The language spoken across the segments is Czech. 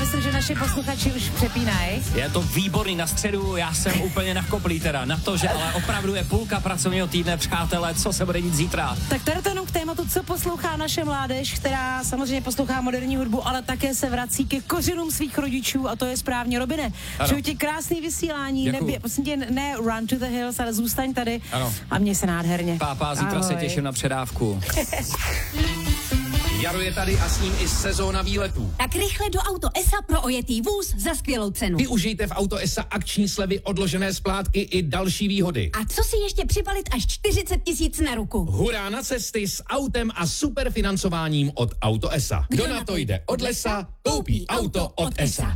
myslím, že naši posluchači už přepínají. Je to výborný na středu, já jsem úplně nakoplý teda na to, že ale opravdu je půlka pracovního týdne, přátelé, co se bude dít zítra. Tak tady to jenom k tématu, co poslouchá naše mládež, která samozřejmě poslouchá moderní hudbu, ale také se vrací ke kořenům svých rodičů a to je správně, Robine. Přeju ti krásný vysílání, ne run to the hills, ale zůstaň tady a měj se nádherně. Pápa, zítra ahoj. Se těším na předávku. Jaro je tady a s ním i sezóna výletů. Tak rychle do Auto ESA pro ojetý vůz za skvělou cenu. Využijte v Auto ESA akční slevy, odložené splátky i další výhody. A co si ještě přibalit až 40 000 na ruku? Hurá na cesty s autem a superfinancováním od Auto ESA. Kdo na to jde od lesa, koupí auto od ESA.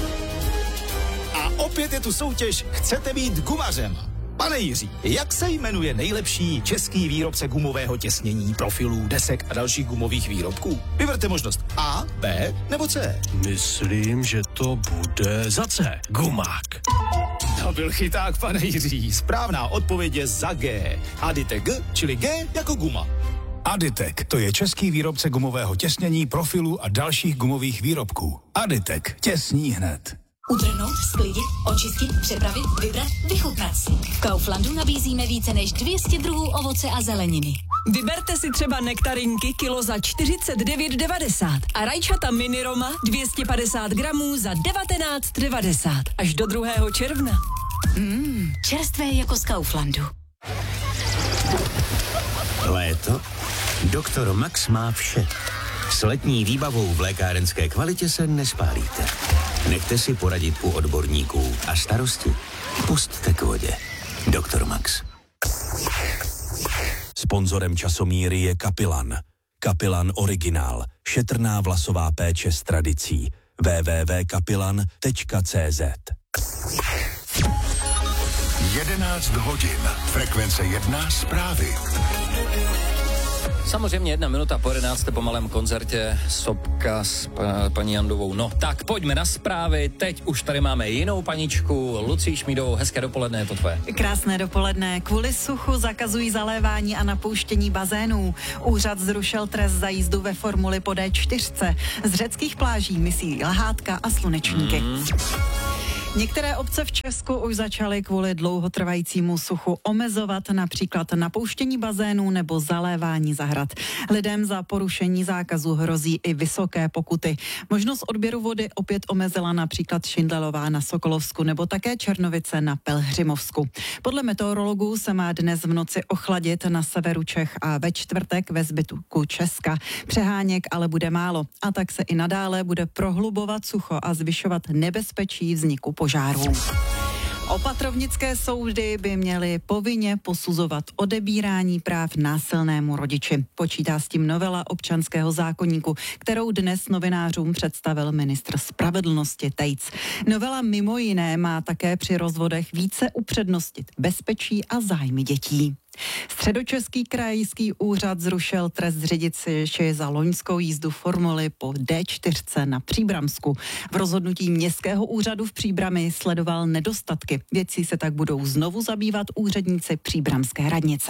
A opět je tu soutěž Chcete být gumařem. Pane Jiří, jak se jmenuje nejlepší český výrobce gumového těsnění, profilů, desek a dalších gumových výrobků? Vyberte možnost A, B nebo C. Myslím, že to bude za C. Gumák. To byl chyták, pane Jiří. Správná odpověď je za G. Aditek G, čili G jako guma. Aditek, to je český výrobce gumového těsnění, profilů a dalších gumových výrobků. Aditek, těsní hned. Udrhnout, sklidit, očistit, přepravit, vybrat, vychutnat si. V Kauflandu nabízíme více než 200 druhů ovoce a zeleniny. Vyberte si třeba nektarinky kilo za 49,90 a rajčata mini Roma 250 gramů za 19,90 až do 2. června. Čerstvé jako z Kauflandu. Léto? Doktor Max má vše. S letní výbavou v lékárenské kvalitě se nespálíte. Nechte si poradit u odborníků a starosti pusťte k vodě. Doktor Max. Sponzorem časomíry je Kapilan. Kapilan Originál. Šetrná vlasová péče s tradicí. www.kapilan.cz 11 hodin. Frekvence 1 zprávy. Samozřejmě 1 minuta po 11. po malém koncertě Sobka s paní Jandovou. No, tak pojďme na zprávy. Teď už tady máme jinou paničku, Lucii Šmídovou. Hezké dopoledne, je to tvoje. Krásné dopoledne. Kvůli suchu zakazují zalévání a napouštění bazénů. Úřad zrušil trest za jízdu ve formuli po D4. Z řeckých pláží misí Lehátka a Slunečníky. Některé obce v Česku už začaly kvůli dlouhotrvajícímu suchu omezovat například napouštění bazénů nebo zalévání zahrad. Lidem za porušení zákazu hrozí i vysoké pokuty. Možnost odběru vody opět omezila například Šindlelová na Sokolovsku nebo také Černovice na Pelhřimovsku. Podle meteorologů se má dnes v noci ochladit na severu Čech a ve čtvrtek ve zbytku Česka. Přeháněk ale bude málo a tak se i nadále bude prohlubovat sucho a zvyšovat nebezpečí vzniku požárů. Opatrovnické soudy by měly povinně posuzovat odebírání práv násilnému rodiči. Počítá s tím novela občanského zákoníku, kterou dnes novinářům představil ministr spravedlnosti Tejc. Novela mimo jiné má také při rozvodech více upřednostnit bezpečí a zájmy dětí. Středočeský krajský úřad zrušil trest řidiči za loňskou jízdu formuly po D4 na Příbramsku. V rozhodnutí městského úřadu v Příbrami sledoval nedostatky. Věcí se tak budou znovu zabývat úředníci příbramské radnice.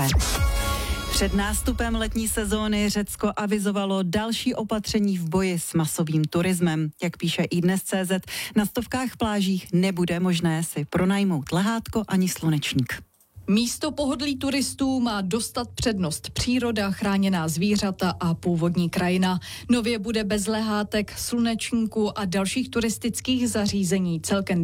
Před nástupem letní sezóny Řecko avizovalo další opatření v boji s masovým turismem. Jak píše iDnes.cz, na stovkách plážích nebude možné si pronajmout lehátko ani slunečník. Místo pohodlí turistů má dostat přednost příroda, chráněná zvířata a původní krajina. Nově bude bez lehátek, slunečníků a dalších turistických zařízení celkem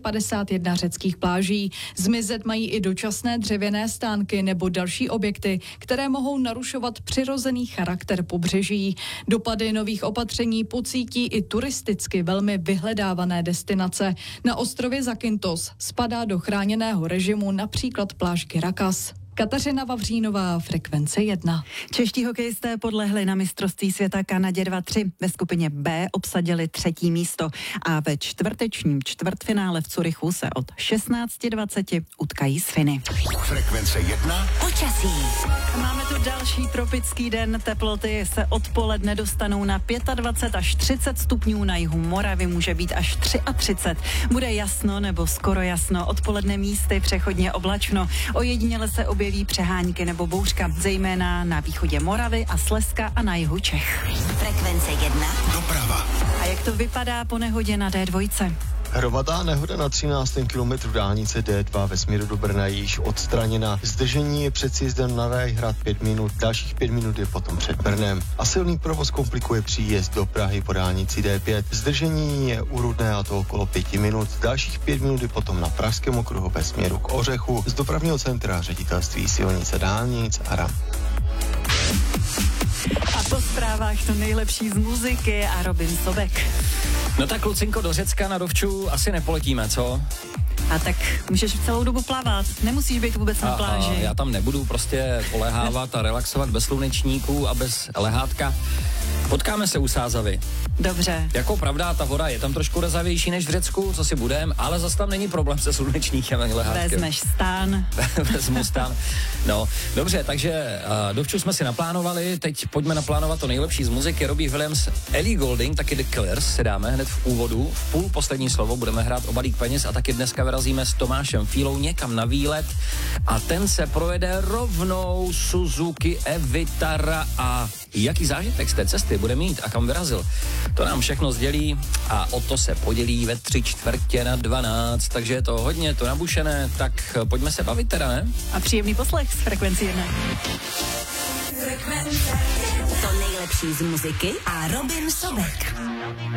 251 řeckých pláží. Zmizet mají i dočasné dřevěné stánky nebo další objekty, které mohou narušovat přirozený charakter pobřeží. Dopady nových opatření pocítí i turisticky velmi vyhledávané destinace. Na ostrově Zakynthos spadá do chráněného režimu například pláž Kyrakas. Kateřina Vavřínová, Frekvence 1. Čeští hokejisté podlehli na mistrovství světa Kanadě 2-3. Ve skupině B obsadili 3. místo a ve čtvrtečním čtvrtfinále v Curychu se od 16:20 utkají s Finy. Frekvence 1. Počasí. Máme tu další tropický den. Teploty se odpoledne dostanou na 25 až 30 stupňů. Na jihu Moravy může být až 33. Bude jasno nebo skoro jasno. Odpoledne místy přechodně oblačno. Ojediněle se objeví objeví přehánky nebo bouřka, zejména na východě Moravy a Slezska a na jihu Čech. Frekvence 1. Doprava. A jak to vypadá po nehodě na D2? Hromadná nehoda na 13. kilometru dálnice D2 ve směru do Brna je již odstraněna. Zdržení je před sjezdem na Rajhrad 5 minut, dalších 5 minut je potom před Brnem. A silný provoz komplikuje příjezd do Prahy po dálnici D5. Zdržení je u Rudné a to okolo 5 minut, dalších 5 minut je potom na Pražském okruhu ve směru k Ořechu z dopravního centra Ředitelství silnice dálnic a RAM. A po zprávách to nejlepší z muziky a Robin Sobek. No tak, Lucinko, do Řecka na dovču asi nepoletíme, co? A tak můžeš celou dobu plavat, nemusíš být vůbec na pláži. Já tam nebudu prostě polehávat a relaxovat bez slunečníků a bez lehátka. Potkáme se u Sázavy. Dobře. Jako pravda, ta voda je tam trošku rezavější než v Řecku, co si budem, ale zas tam není problém se slunečníkem a lehátkem. Vezmeš stán. Vezmu stán. No, dobře, takže dovču jsme si naplánovali, teď pojďme naplánovat to nejlepší z muziky. Robbie Williams, Ellie Goulding, taky The Killers si dáme hned v úvodu. V půl poslední slovo budeme hrát o balík peněz a taky dneska vyrazíme s Tomášem Fílou někam na výlet a ten se projede rovnou Suzuki Evitara a jaký zážitek z té cesty bude mít a kam vyrazil. To nám všechno sdělí a o to se podělí ve 11:45, takže je to hodně to nabušené, tak pojďme se bavit teda, ne? A příjemný poslech z Frekvenci 1. To nejlepší z muziky a Robin Sobek.